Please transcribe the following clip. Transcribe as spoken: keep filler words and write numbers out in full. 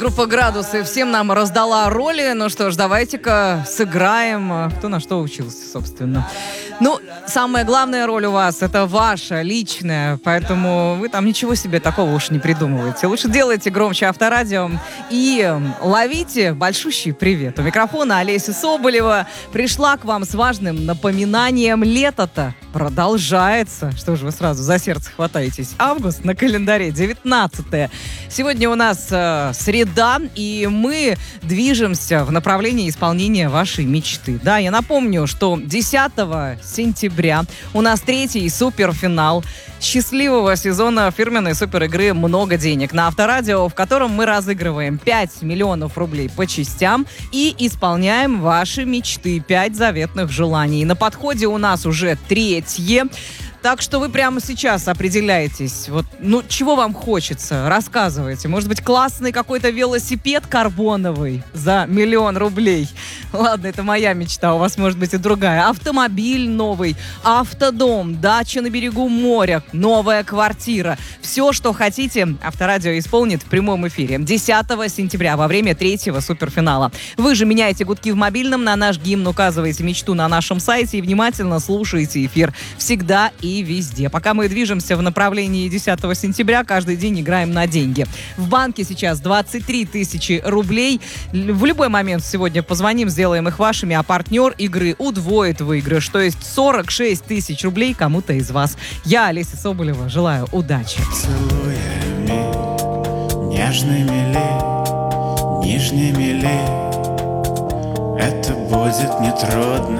Группа «Градусы» всем нам раздала роли. Ну что ж, давайте-ка сыграем. Кто на что учился, собственно. Ну, самая главная роль у вас — это ваша, личная. Поэтому вы там ничего себе такого уж не придумываете. Лучше делайте громче Авторадио и ловите большущий привет. У микрофона Олеся Соболева пришла к вам с важным напоминанием. Лето-то продолжается. Что же вы сразу за сердце хватаетесь? Август на календаре, девятнадцатое. Сегодня у нас э, среда, и мы движемся в направлении исполнения вашей мечты. Да, я напомню, что десятого сентября у нас третий суперфинал счастливого сезона фирменной суперигры «Много денег» на Авторадио, в котором мы разыгрываем пять миллионов рублей по частям и исполняем ваши мечты, пять заветных желаний. На подходе у нас уже третье. Так что вы прямо сейчас определяетесь, вот, ну, чего вам хочется, рассказывайте. Может быть, классный какой-то велосипед карбоновый за миллион рублей. Ладно, это моя мечта, у вас может быть и другая. Автомобиль новый, автодом, дача на берегу моря, новая квартира. Все, что хотите, Авторадио исполнит в прямом эфире десятого сентября во время третьего суперфинала. Вы же меняете гудки в мобильном на наш гимн, указываете мечту на нашем сайте и внимательно слушаете эфир. Всегда и и везде. Пока мы движемся в направлении десятого сентября, каждый день играем на деньги. В банке сейчас двадцать три тысячи рублей. В любой момент сегодня позвоним, сделаем их вашими, а партнер игры удвоит выигрыш, то есть сорок шесть тысяч рублей кому-то из вас. Я, Олеся Соболева, желаю удачи. Поцелуями нежными ли, нижними ли, это будет нетрудно.